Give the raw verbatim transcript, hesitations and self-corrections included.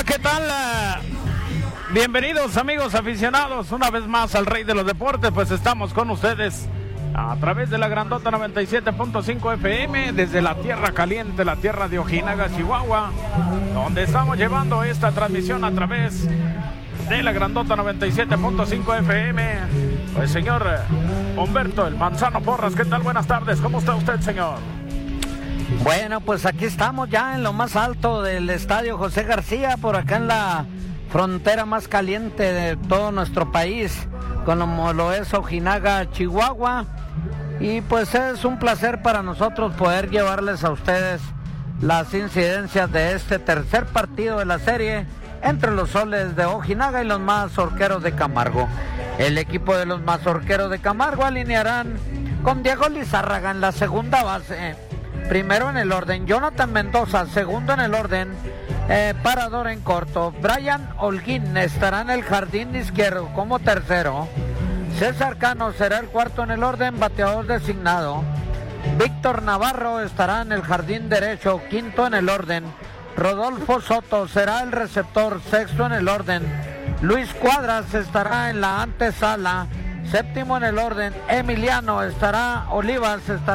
¿qué tal? Bienvenidos amigos aficionados una vez más al Rey de los Deportes. Pues estamos con ustedes a través de la Grandota noventa y siete punto cinco F M desde la tierra caliente, la tierra de Ojinaga, Chihuahua, donde estamos llevando esta transmisión a través de la Grandota noventa y siete punto cinco F M. Pues señor Humberto, el Manzano Porras, ¿qué tal? Buenas tardes, ¿cómo está usted, señor? Bueno, pues aquí estamos ya en lo más alto del Estadio José García, por acá en la frontera más caliente de todo nuestro país, como lo es Ojinaga, Chihuahua. Y pues es un placer para nosotros poder llevarles a ustedes las incidencias de este tercer partido de la serie entre los Soles de Ojinaga y los Mazorqueros de Camargo. El equipo de los Mazorqueros de Camargo alinearán con Diego Lizárraga en la segunda base. Primero en el orden, Jonathan Mendoza. Segundo en el orden, eh, parador en corto, Brian Holguín estará en el jardín izquierdo como tercero. César Cano será el cuarto en el orden, bateador designado. Víctor Navarro estará en el jardín derecho, quinto en el orden. Rodolfo Soto será el receptor, sexto en el orden. Luis Cuadras estará en la antesala, séptimo en el orden. Emiliano estará, Olivas estará